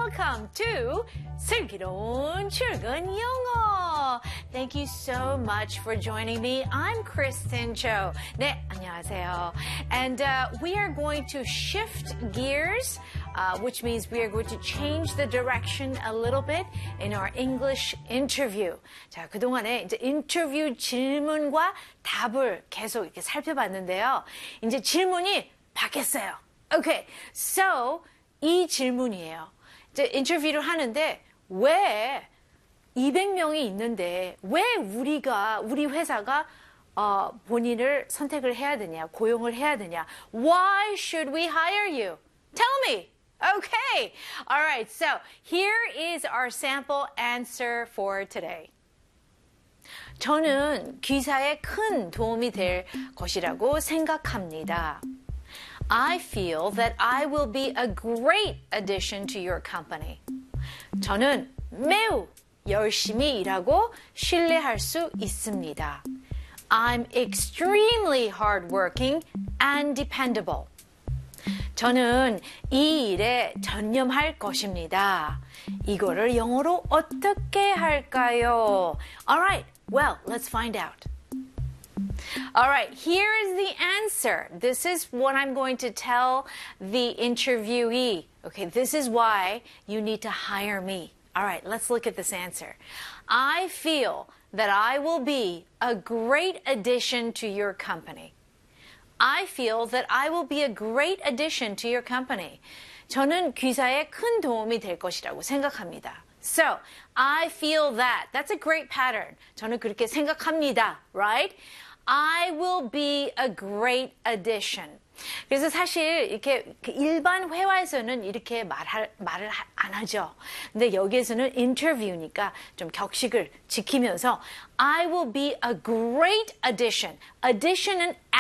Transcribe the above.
Welcome to 슬기로운 출근 영어. Thank you so much for joining me. I'm Kristen Cho. 네, 안녕하세요. And we are going to shift gears, which means we are going to change the direction a little bit in our English interview. 자, 그동안에 이제 인터뷰 질문과 답을 계속 이렇게 살펴봤는데요. 이제 질문이 바뀌었어요. Okay, so 이 질문이에요. 이제 인터뷰를 하는데 왜 200명이 있는데 왜 우리 회사가 본인을 선택을 해야 되냐, 고용을 해야 되냐? Why should we hire you? Tell me. Okay. All right. So here is our sample answer for today. 저는 귀사에 큰 도움이 될 것이라고 생각합니다. I feel that I will be a great addition to your company. 저는 매우 열심히 일하고 신뢰할 수 있습니다. I'm extremely hardworking and dependable. 저는 이 일에 전념할 것입니다. 이거를 영어로 어떻게 할까요? Alright, well, let's find out. Alright, here is the answer. This is what I'm going to tell the interviewee. Okay, this is why you need to hire me. Alright, let's look at this answer. I feel that I will be a great addition to your company. I feel that I will be a great addition to your company. 저는 귀사에 큰 도움이 될 것이라고 생각합니다. So, I feel that. That's a great pattern. 저는 그렇게 생각합니다. Right? I will be a great addition. 그래서 사실 이렇게 일반 회화에서는 이렇게 말을 안 하죠. 근데 여기에서는 인터뷰니까 좀 격식을 지키면서 I will be a great addition. Addition은